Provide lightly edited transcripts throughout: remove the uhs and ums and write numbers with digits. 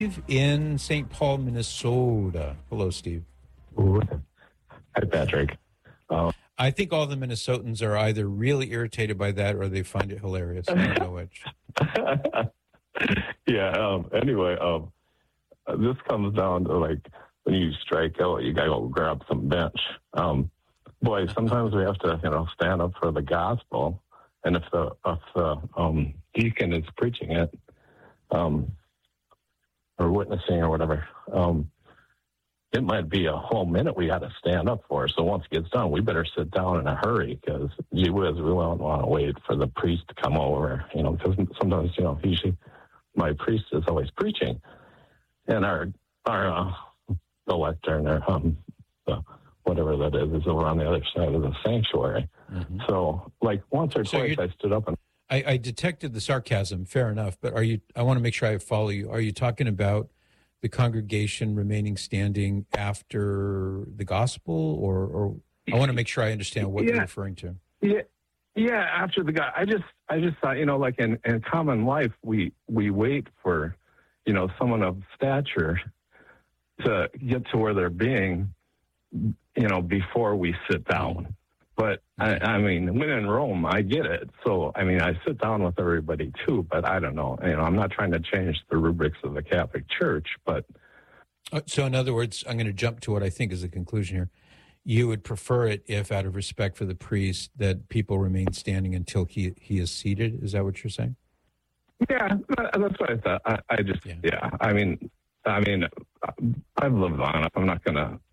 in St. Paul, Minnesota. Hello, Steve. Ooh. Hi, Patrick. I think all the Minnesotans are either really irritated by that or they find it hilarious. I don't know which. Yeah. Anyway, this comes down to like when you strike out, you gotta go grab some bench. Boy, sometimes we have to, stand up for the gospel, and if the deacon is preaching it, or witnessing or whatever, it might be a whole minute we got to stand up for. So once it gets done, we better sit down in a hurry because, gee whiz, we don't want to wait for the priest to come over, because sometimes, usually my priest is always preaching. And our the lectern or whatever that is over on the other side of the sanctuary. Mm-hmm. So like once or twice I stood up and... I detected the sarcasm, fair enough, but I want to make sure I follow you. Are you talking about the congregation remaining standing after the gospel, or I want to make sure I understand what you're referring to. Yeah, after the God. I just thought, like in common life, we wait for, someone of stature to get to where they're being, before we sit down. But I mean, when in Rome, I get it. So, I mean, I sit down with everybody too, but I don't know. I'm not trying to change the rubrics of the Catholic Church, but. So in other words, I'm going to jump to what I think is the conclusion here. You would prefer it if, out of respect for the priest, that people remain standing until he is seated. Is that what you're saying? Yeah, that's what I thought. I mean, I've lived on it. I'm not going to,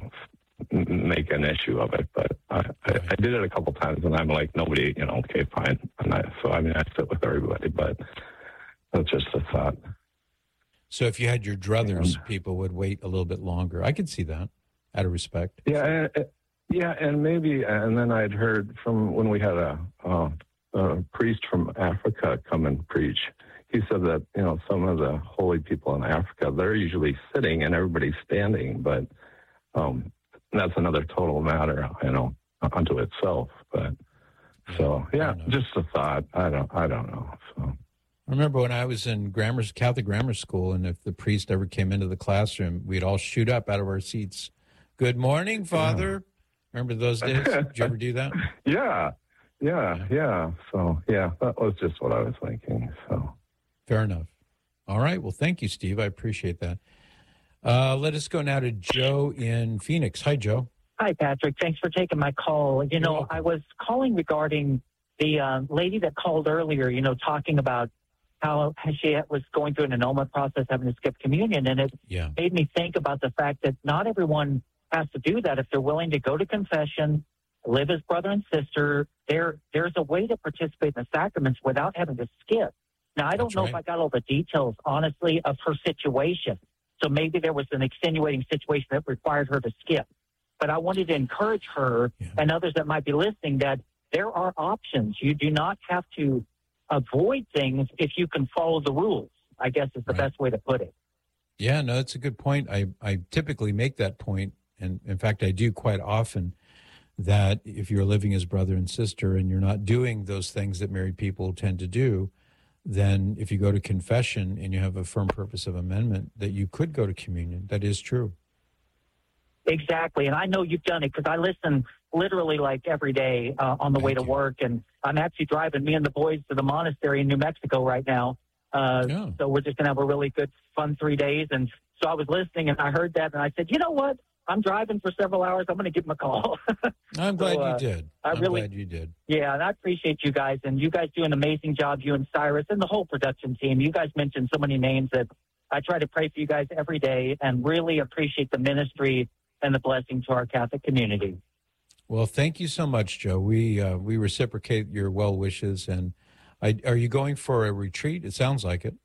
make an issue of it, but I did it a couple times, and I'm like, nobody, okay, fine. And I sit with everybody, but that's just a thought. So if you had your druthers, people would wait a little bit longer. I could see that, out of respect. Yeah, and maybe, and then I'd heard from when we had a priest from Africa come and preach. He said that, some of the holy people in Africa, they're usually sitting and everybody's standing, but that's another total matter, unto itself. But so, just a thought. I don't know. So I remember when I was in Catholic grammar school, and if the priest ever came into the classroom, we'd all shoot up out of our seats. Good morning, Father. Yeah. Remember those days? Did you ever do that? Yeah. So, that was just what I was thinking. So fair enough. All right. Well, thank you, Steve. I appreciate that. Let us go now to Joe in Phoenix. Hi, Joe. Hi, Patrick. Thanks for taking my call. I was calling regarding the lady that called earlier, talking about how she was going through an annulment process, having to skip communion. And it made me think about the fact that not everyone has to do that. If they're willing to go to confession, live as brother and sister, there's a way to participate in the sacraments without having to skip. Now, I don't know if I got all the details, honestly, of her situation. So maybe there was an extenuating situation that required her to skip. But I wanted to encourage her and others that might be listening that there are options. You do not have to avoid things if you can follow the rules, I guess is the best way to put it. Yeah, no, that's a good point. I typically make that point, and in fact, I do quite often, that if you're living as brother and sister and you're not doing those things that married people tend to do, then if you go to confession and you have a firm purpose of amendment, that you could go to communion. That is true. Exactly. And I know you've done it because I listen literally like every day on the way to work. And I'm actually driving me and the boys to the monastery in New Mexico right now. So we're just going to have a really good, fun 3 days. And so I was listening and I heard that and I said, you know what? I'm driving for several hours. I'm going to give them a call. I'm glad you did. I'm glad you did. Yeah, and I appreciate you guys. And you guys do an amazing job, you and Cyrus and the whole production team. You guys mentioned so many names that I try to pray for you guys every day and really appreciate the ministry and the blessing to our Catholic community. Well, thank you so much, Joe. We reciprocate your well wishes. And are you going for a retreat? It sounds like it.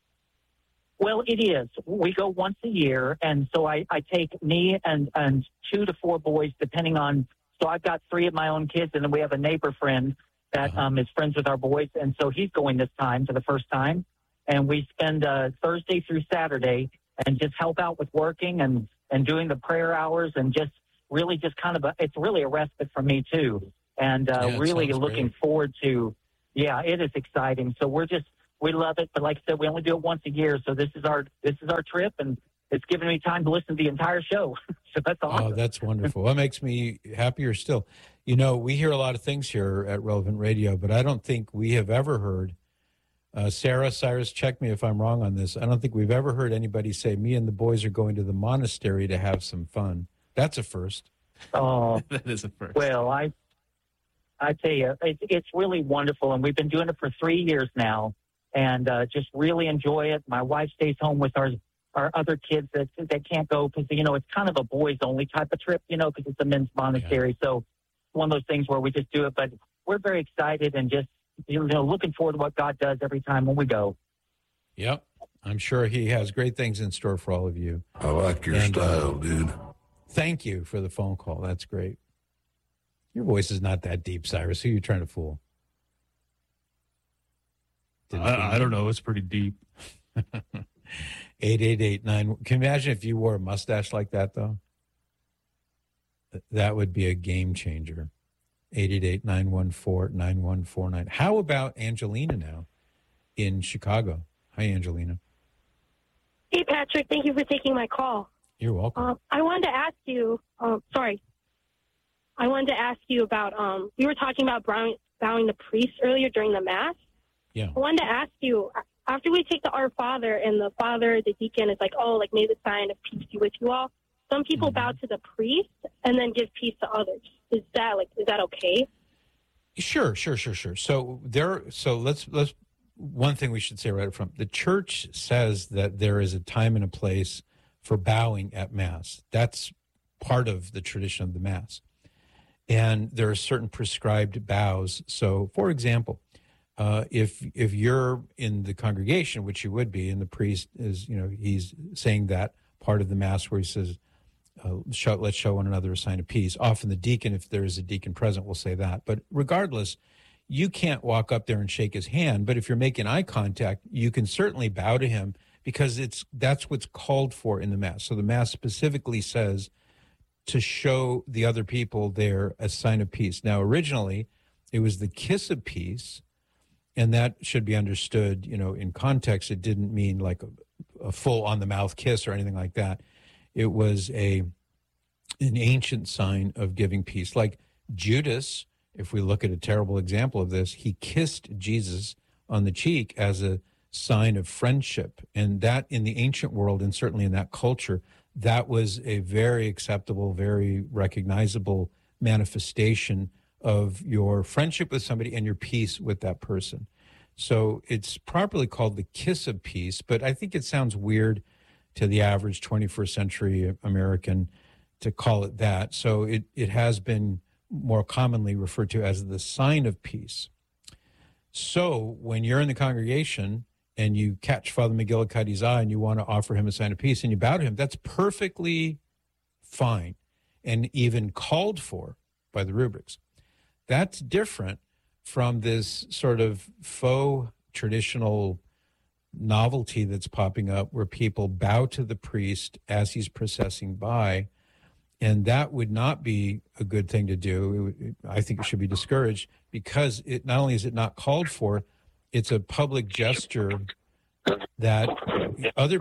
Well, it is. We go once a year, and so I take me and 2 to 4 boys, depending on. So I've got 3 of my own kids, and then we have a neighbor friend that is friends with our boys, and so he's going this time for the first time. And we spend Thursday through Saturday and just help out with working and doing the prayer hours and just really just kind of it's really a respite for me too. And really looking forward to, it is exciting. So we're just We love it, but like I said, we only do it once a year. So this is our trip, and it's given me time to listen to the entire show. So that's awesome. Oh, that's wonderful. That makes me happier still. You know, we hear a lot of things here at Relevant Radio, but I don't think we have ever heard, Sarah, Cyrus, check me if I'm wrong on this. I don't think we've ever heard anybody say, me and the boys are going to the monastery to have some fun. That's a first. Oh, That is a first. well, I tell you, it's really wonderful, and we've been doing it for 3 years now, and just really enjoy it. My wife stays home with our other kids that can't go because, you know, it's kind of a boys-only type of trip, you know, because it's a men's monastery. Yeah. So one of those things where we just do it, but we're very excited and just, you know, looking forward to what God does every time when we go. Yep. I'm sure he has great things in store for all of you. I like your style, dude. Thank you for the phone call. That's great. Your voice is not that deep, Cyrus. Who are you trying to fool? I don't know. It's pretty deep. 8889. Can you imagine if you wore a mustache like that, though? That would be a game changer. 888-914-9149. How about Angelina now in Chicago? Hi, Angelina. Hey, Patrick. Thank you for taking my call. You're welcome. I wanted to ask you, about, we were talking about bowing the priest earlier during the Mass. Yeah. I wanted to ask you, after we take the Our Father and the Father, the deacon is like, oh, like, may the sign of peace be with you all. Some people bow to the priest and then give peace to others. Is that okay? Sure. So let's one thing we should say right up front. The church says that there is a time and a place for bowing at Mass. That's part of the tradition of the Mass. And there are certain prescribed bows. So, for example, if you're in the congregation, which you would be, and the priest is, you know, he's saying that part of the Mass where he says, let's show one another a sign of peace. Often the deacon, if there is a deacon present, will say that. But regardless, you can't walk up there and shake his hand. But if you're making eye contact, you can certainly bow to him because that's what's called for in the Mass. So the Mass specifically says to show the other people there a sign of peace. Now, originally, it was the kiss of peace, and that should be understood, you know, in context. It didn't mean like a full on-the-mouth kiss or anything like that. It was an ancient sign of giving peace. Like Judas, if we look at a terrible example of this, he kissed Jesus on the cheek as a sign of friendship. And that in the ancient world, and certainly in that culture, that was a very acceptable, very recognizable manifestation of your friendship with somebody and your peace with that person. So it's properly called the kiss of peace, but I think it sounds weird to the average 21st century American to call it that. So it has been more commonly referred to as the sign of peace. So when you're in the congregation and you catch Father McGillicuddy's eye and you want to offer him a sign of peace and you bow to him, that's perfectly fine and even called for by the rubrics. That's different from this sort of faux traditional novelty that's popping up where people bow to the priest as he's processing by, and that would not be a good thing to do. I think it should be discouraged because it not only is it not called for, it's a public gesture that other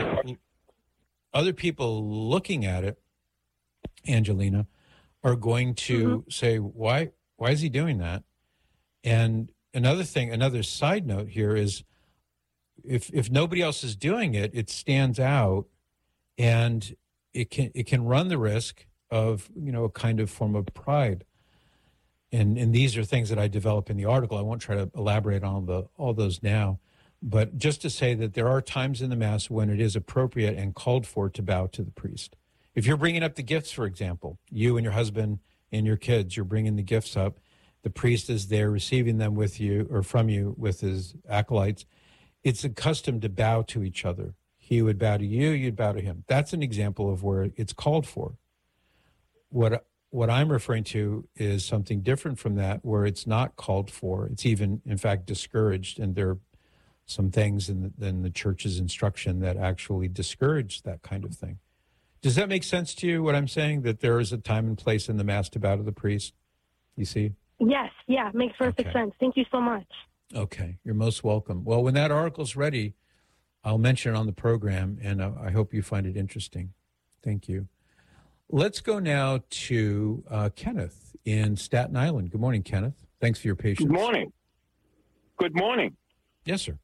people looking at it, Angelina, are going to say, why is he doing that? And another side note here is, if nobody else is doing it, it stands out, and it can run the risk of, you know, a kind of form of pride. And these are things that I develop in the article. I won't try to elaborate on all those now, but just to say that there are times in the Mass when it is appropriate and called for to bow to the priest. If you're bringing up the gifts, for example, you and your husband and your kids, you're bringing the gifts up. The priest is there receiving them with you or from you with his acolytes. It's a custom to bow to each other. He would bow to you, you'd bow to him. That's an example of where it's called for. What I'm referring to is something different from that, where it's not called for. It's even, in fact, discouraged, and there are some things in the church's instruction that actually discourage that kind of thing. Does that make sense to you, what I'm saying, that there is a time and place in the Mass to bow to the priest? You see? Yes, yeah, makes perfect sense. Thank you so much. Okay, you're most welcome. Well, when that article's ready, I'll mention it on the program, and I hope you find it interesting. Thank you. Let's go now to Kenneth in Staten Island. Good morning, Kenneth. Thanks for your patience. Good morning. Good morning. Yes, sir.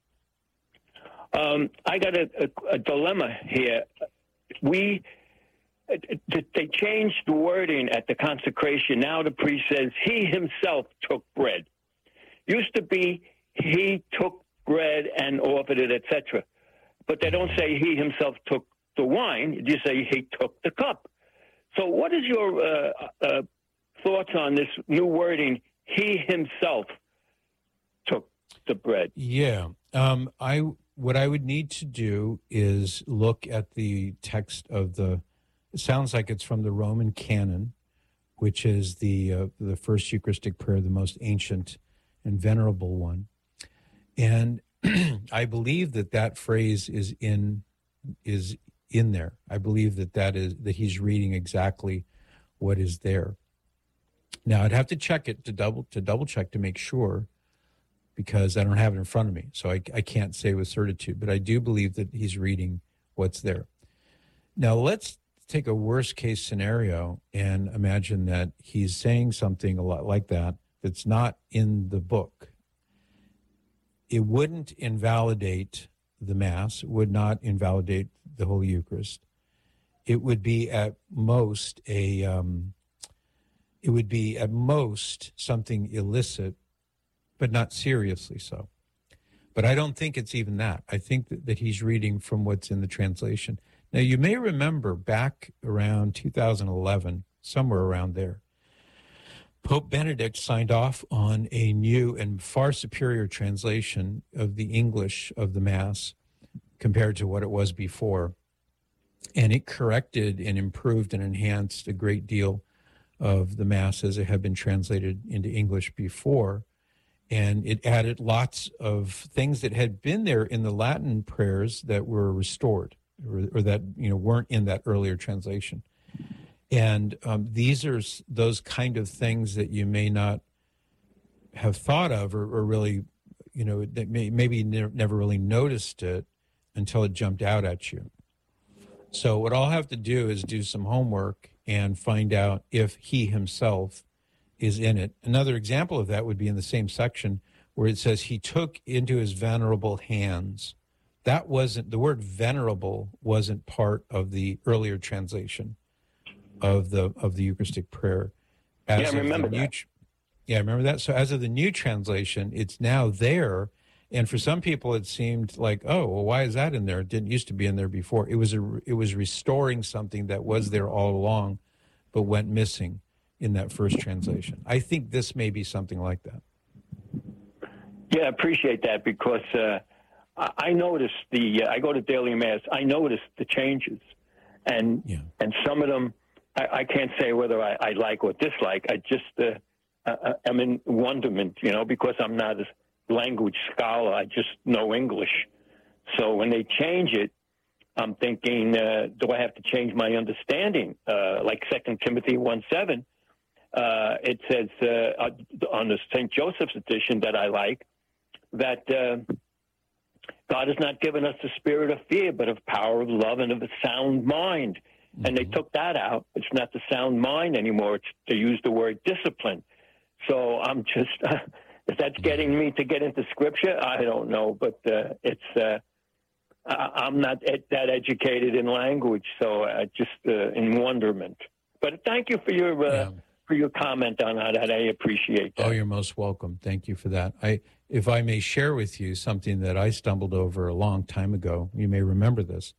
I got a dilemma here. They changed the wording at the consecration. Now the priest says he himself took bread. Used to be he took bread and offered it, etc. But they don't say he himself took the wine. You say he took the cup. So what is your thoughts on this new wording, he himself took the bread? Yeah. What I would need to do is look at the text of it sounds like it's from the Roman canon, which is the first Eucharistic prayer, the most ancient and venerable one. And I believe that phrase is in there. I believe that he's reading exactly what is there. Now I'd have to check it to double check to make sure, because I don't have it in front of me. So I can't say with certitude, but I do believe that he's reading what's there. Now let's take a worst case scenario and imagine that he's saying something a lot like that's not in the book. It wouldn't invalidate the Mass, it would not invalidate the Holy Eucharist. It would be at most something illicit, but not seriously so. But I don't think it's even that. I think that he's reading from what's in the translation. Now, you may remember back around 2011, somewhere around there, Pope Benedict signed off on a new and far superior translation of the English of the Mass compared to what it was before. And it corrected and improved and enhanced a great deal of the Mass as it had been translated into English before. And it added lots of things that had been there in the Latin prayers that were restored or that weren't in that earlier translation. And these are those kind of things that you may not have thought of or really, that maybe never really noticed it until it jumped out at you. So what I'll have to do is do some homework and find out if he himself is in it. Another example of that would be in the same section where it says he took into his venerable hands. That wasn't, the word venerable wasn't part of the earlier translation of the Eucharistic prayer. I remember that. Yeah, I remember that. So as of the new translation, it's now there. And for some people, it seemed like, oh, well, why is that in there? It didn't used to be in there before. It was restoring something that was there all along, but went missing in that first translation. I think this may be something like that. Yeah, I appreciate that because I noticed I go to daily Mass. I noticed the changes, and some of them I can't say whether I like or dislike. I just I'm in wonderment, because I'm not a language scholar. I just know English. So when they change it, I'm thinking, do I have to change my understanding? Like 2 Timothy 1:7, it says on the St. Joseph's edition that I like, that God has not given us the spirit of fear, but of power, of love, and of a sound mind. Mm-hmm. And they took that out. It's not the sound mind anymore. They use the word discipline. So I'm just, if that's getting me to get into Scripture, I don't know. But I'm not that educated in language, so I just in wonderment. But thank you for your comment on that. I appreciate that. Oh, you're most welcome. Thank you for that. If I may share with you something that I stumbled over a long time ago, you may remember this.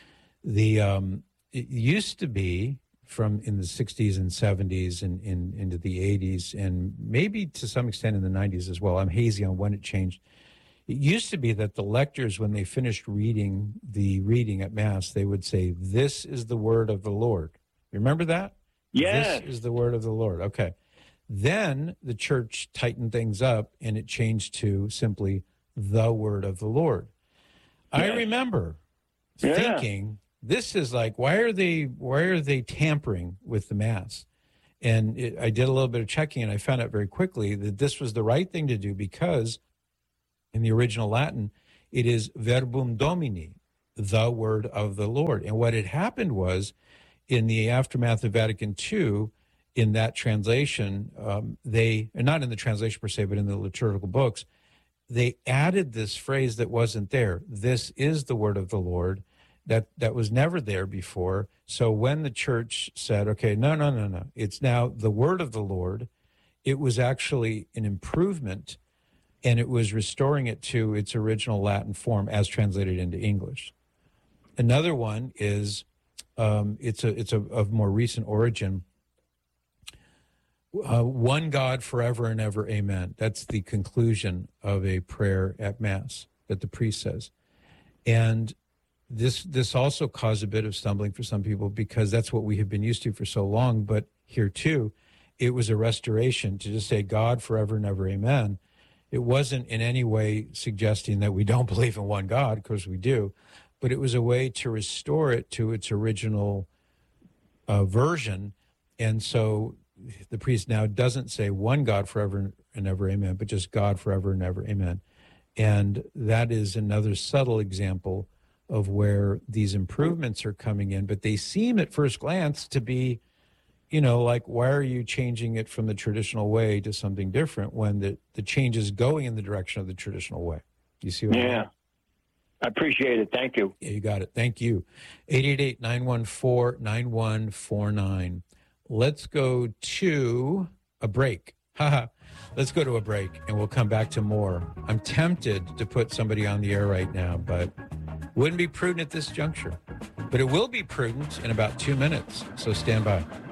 It used to be from in the 60s and 70s and into the 80s, and maybe to some extent in the 90s as well. I'm hazy on when it changed. It used to be that the lectors, when they finished reading at Mass, they would say, "This is the word of the Lord." You remember that? Yes. This is the word of the Lord. Okay. Then the church tightened things up and it changed to simply the word of the Lord. Yes. I remember thinking, this is like, why are they tampering with the Mass? And I did a little bit of checking and I found out very quickly that this was the right thing to do because In the original Latin, it is verbum Domini, the word of the Lord. And what had happened was, in the aftermath of Vatican II, in that translation, not in the translation per se, but in the liturgical books, they added this phrase that wasn't there. This is the word of the Lord. That was never there before. So when the church said, okay, no, it's now the word of the Lord, it was actually an improvement, and it was restoring it to its original Latin form as translated into English. Another one is, it's of more recent origin. One God forever and ever, amen. That's the conclusion of a prayer at Mass that the priest says. And this also caused a bit of stumbling for some people because that's what we have been used to for so long. But here too, it was a restoration to just say God forever and ever, amen. It wasn't in any way suggesting that we don't believe in one God, because we do, but it was a way to restore it to its original version. And so the priest now doesn't say one God forever and ever, amen, but just God forever and ever, amen. And that is another subtle example of where these improvements are coming in, but they seem at first glance to be, like, why are you changing it from the traditional way to something different when the change is going in the direction of the traditional way? You see what I mean? Yeah. I appreciate it. Thank you. Yeah, you got it. Thank you. 888-914-9149. Let's go to a break. Let's go to a break, and we'll come back to more. I'm tempted to put somebody on the air right now, but wouldn't be prudent at this juncture. But it will be prudent in about 2 minutes, so stand by.